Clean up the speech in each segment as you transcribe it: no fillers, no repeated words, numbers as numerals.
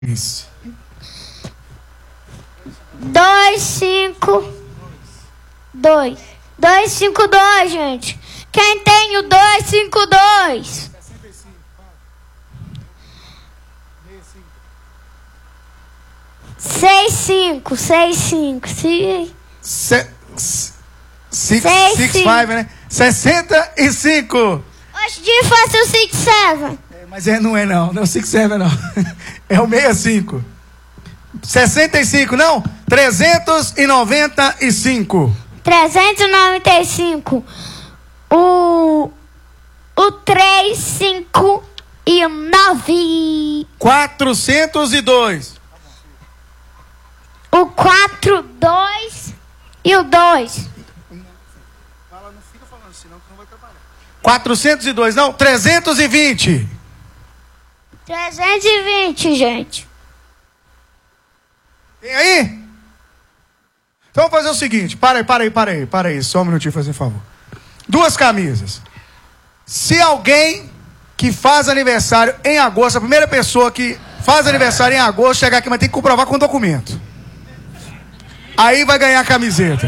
Isso. 252. 252, gente. Quem tem o 252? 65. 65. 65, né? 65. Hoje de fosse o 67. Mas não é não. Não é o 67 não. É o 65. 65, não? 395. 395. O 359. 402. O 42 e o 2. Fala, não fica falando, senão que não vai atrapalhar. 402, não? 320. 320, gente. Tem aí? Então vamos fazer o seguinte. Para aí. Só um minutinho, fazer favor. 2 camisas. Se alguém que faz aniversário em agosto, a primeira pessoa que faz aniversário em agosto, chegar aqui, mas tem que comprovar com documento. Aí vai ganhar a camiseta.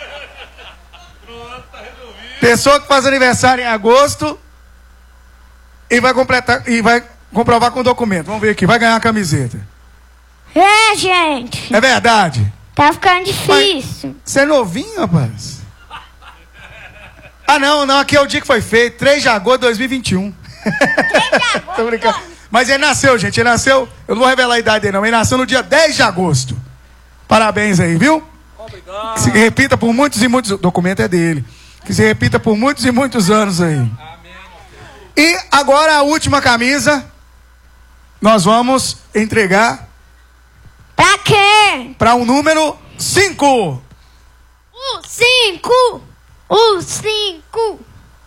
Pessoa que faz aniversário em agosto e vai completar e vai comprovar com documento. Vamos ver aqui, vai ganhar a camiseta. É, gente. É verdade. Tá ficando difícil. Mas você é novinho, rapaz? Ah, não, aqui é o dia que foi feito, 3 de agosto de 2021. 3 de agosto? Tô brincando. Mas ele nasceu, gente, eu não vou revelar a idade dele não, ele nasceu no dia 10 de agosto. Parabéns aí, viu? Obrigado. Que se repita por muitos e muitos... O documento é dele. Que se repita por muitos e muitos anos aí. Amém. E agora a última camisa. Nós vamos entregar... Pra quê? Para o número 5. O 5. O 5.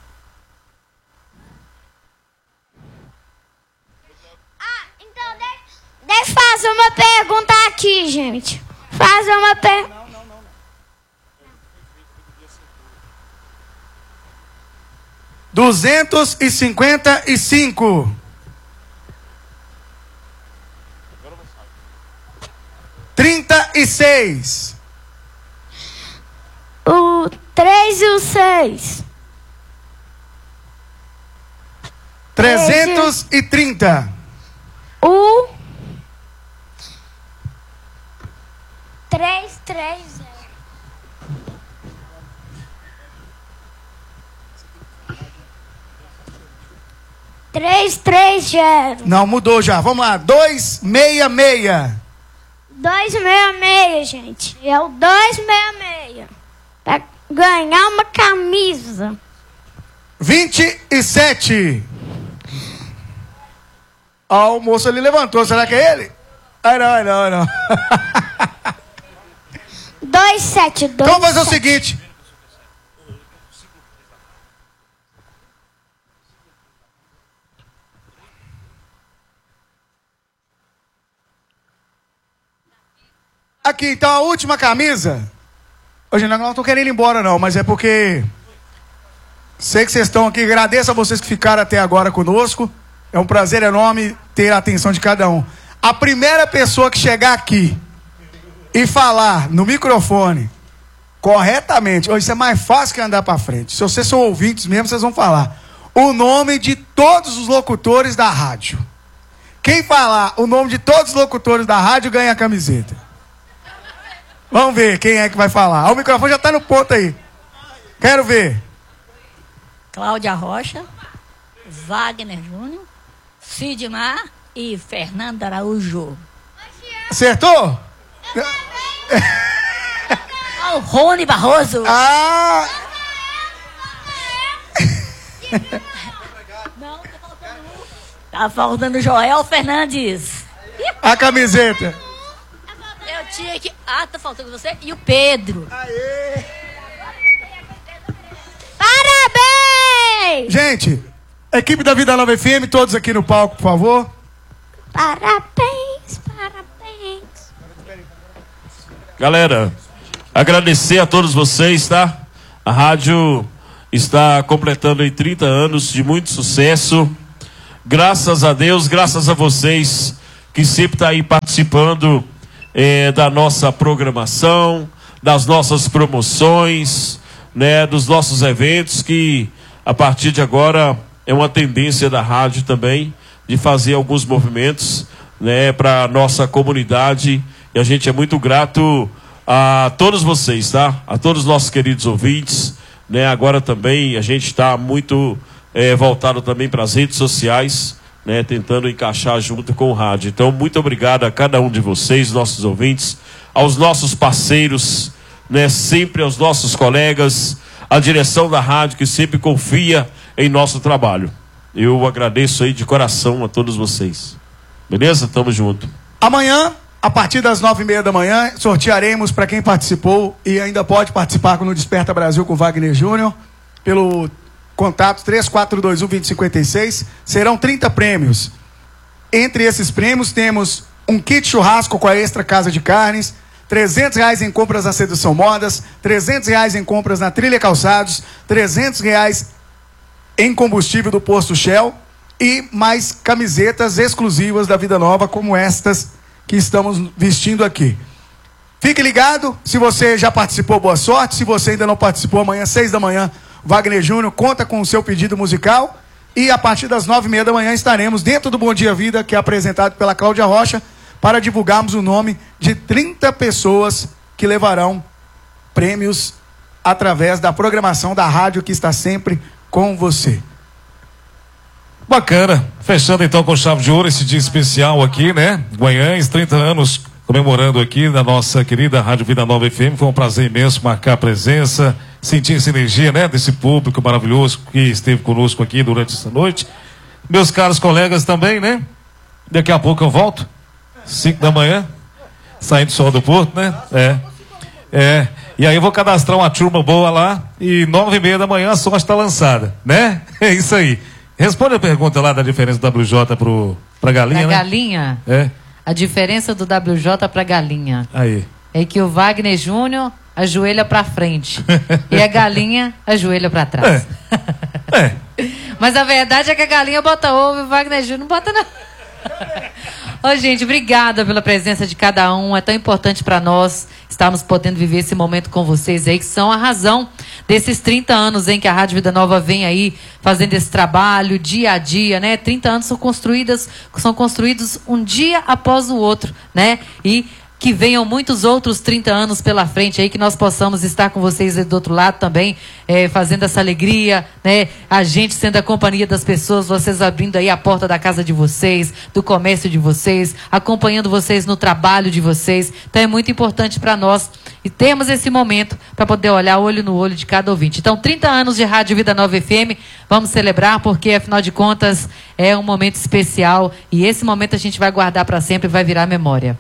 Ah, então deixa eu fazer uma pergunta aqui, gente. Fazer uma pergunta. Não. 255. 36. O 3 e o 6. 330. O 330. 330. Não, mudou já. Vamos lá. 266. 266, gente. É o 266. Pra ganhar uma camisa. 27. Ó, o moço ali levantou. Será que é ele? Ai, não. 272. Então vamos fazer o seguinte. Aqui, então, a última camisa. Hoje não estou querendo ir embora, não, mas é porque sei que vocês estão aqui. Agradeço a vocês que ficaram até agora conosco. É um prazer enorme ter a atenção de cada um. A primeira pessoa que chegar aqui e falar no microfone corretamente, hoje isso é mais fácil que andar para frente. Se vocês são ouvintes mesmo, vocês vão falar o nome de todos os locutores da rádio. Quem falar o nome de todos os locutores da rádio ganha a camiseta. Vamos ver quem é que vai falar. O microfone já está no ponto aí. Quero ver. Cláudia Rocha, Wagner Júnior, Sidmar e Fernando Araújo. Acertou? O Rony Barroso. Ah! Não, tá faltando Joel Fernandes. A camiseta. Eu tinha que... Ah, tá faltando você e o Pedro. Aê! Parabéns! Gente, equipe da Vida Nova FM, todos aqui no palco, por favor. Parabéns. Galera, agradecer a todos vocês, tá? A rádio está completando aí 30 anos de muito sucesso. Graças a Deus, graças a vocês que sempre está aí participando da nossa programação, das nossas promoções, né, dos nossos eventos, que a partir de agora é uma tendência da rádio também de fazer alguns movimentos, né, para nossa comunidade, e a gente é muito grato a todos vocês, tá? A todos os nossos queridos ouvintes, né? Agora também a gente está muito voltado também para as redes sociais, né? Tentando encaixar junto com o rádio. Então, muito obrigado a cada um de vocês, nossos ouvintes, aos nossos parceiros, né? Sempre aos nossos colegas, a direção da rádio que sempre confia em nosso trabalho. Eu agradeço aí de coração a todos vocês. Beleza? Tamo junto. Amanhã, a partir das 9h30 da manhã, sortearemos para quem participou e ainda pode participar no Desperta Brasil com Wagner Júnior, pelo contato 3421-2056. Serão 30 prêmios. Entre esses prêmios temos um kit churrasco com a Extra Casa de Carnes, R$300 em compras na Sedução Modas, R$300 em compras na Trilha Calçados, R$300 em combustível do Posto Shell e mais camisetas exclusivas da Vida Nova, como estas que estamos vestindo aqui. Fique ligado, se você já participou, boa sorte. Se você ainda não participou, amanhã, 6 da manhã, Wagner Júnior conta com o seu pedido musical. E a partir das 9h30 da manhã estaremos dentro do Bom Dia Vida, que é apresentado pela Cláudia Rocha, para divulgarmos o nome de 30 pessoas que levarão prêmios através da programação da rádio que está sempre com você. Bacana. Fechando então com chave de ouro esse dia especial aqui, né? Guanhães, 30 anos comemorando aqui na nossa querida Rádio Vida Nova FM. Foi um prazer imenso marcar a presença, sentir essa energia, né? Desse público maravilhoso que esteve conosco aqui durante essa noite. Meus caros colegas também, né? Daqui a pouco eu volto, 5 da manhã, saindo só do Porto, né? E aí eu vou cadastrar uma turma boa lá e 9h30 da manhã a sorte está lançada, né? É isso aí. Responde a pergunta lá da diferença do WJ pra galinha, né? Galinha? A diferença do WJ pra galinha. Aí. É que o Wagner Júnior ajoelha pra frente. E a galinha ajoelha pra trás. Mas a verdade é que a galinha bota ovo e o Wagner Júnior não bota não. Ô, gente, obrigada pela presença de cada um. É tão importante para nós estarmos podendo viver esse momento com vocês aí, que são a razão desses 30 anos em que a Rádio Vida Nova vem aí fazendo esse trabalho dia a dia, né? 30 anos são construídos um dia após o outro, né? E que venham muitos outros 30 anos pela frente aí, que nós possamos estar com vocês aí do outro lado também, fazendo essa alegria, né? A gente sendo a companhia das pessoas, vocês abrindo aí a porta da casa de vocês, do comércio de vocês, acompanhando vocês no trabalho de vocês. Então é muito importante para nós e temos esse momento para poder olhar olho no olho de cada ouvinte. Então, 30 anos de Rádio Vida Nova FM, vamos celebrar, porque afinal de contas é um momento especial e esse momento a gente vai guardar para sempre e vai virar memória.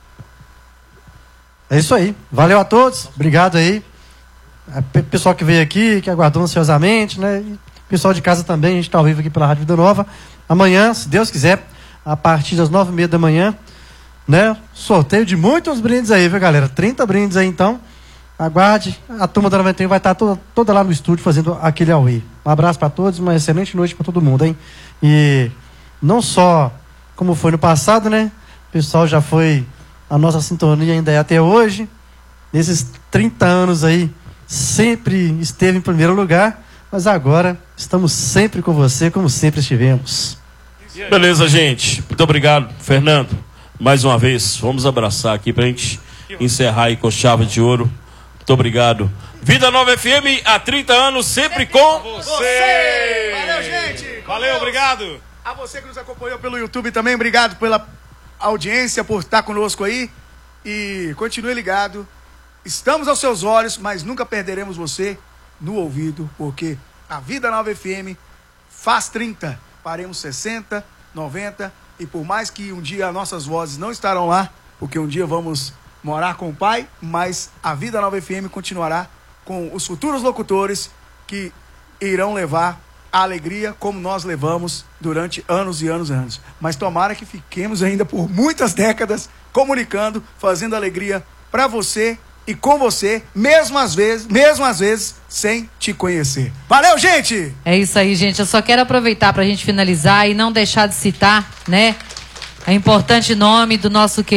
É isso aí. Valeu a todos. Obrigado aí. Pessoal que veio aqui, que aguardou ansiosamente, né? E pessoal de casa também, a gente está ao vivo aqui pela Rádio Vida Nova. Amanhã, se Deus quiser, a partir das 9h30 da manhã, né? Sorteio de muitos brindes aí, viu, galera? 30 brindes aí, então. Aguarde. A turma da 91 vai estar toda lá no estúdio fazendo aquele auê. Um abraço para todos, uma excelente noite para todo mundo, hein? E não só como foi no passado, né? O pessoal já foi... A nossa sintonia ainda é até hoje. Nesses 30 anos aí, sempre esteve em primeiro lugar. Mas agora, estamos sempre com você, como sempre estivemos. Beleza, gente. Muito obrigado, Fernando. Mais uma vez, vamos abraçar aqui pra gente encerrar aí com chave de ouro. Muito obrigado. Vida Nova FM, há 30 anos, sempre com você. Valeu, gente. Valeu, obrigado. A você que nos acompanhou pelo YouTube também, obrigado pela audiência, por estar conosco aí, e continue ligado. Estamos aos seus olhos, mas nunca perderemos você no ouvido, porque a Vida Nova FM faz 30, faremos 60, 90, e por mais que um dia nossas vozes não estarão lá, porque um dia vamos morar com o Pai, mas a Vida Nova FM continuará com os futuros locutores que irão levar a alegria como nós levamos durante anos e anos e anos. Mas tomara que fiquemos ainda por muitas décadas comunicando, fazendo alegria para você e com você, mesmo às vezes sem te conhecer. Valeu, gente! É isso aí, gente. Eu só quero aproveitar para a gente finalizar e não deixar de citar, né, É importante em nome do nosso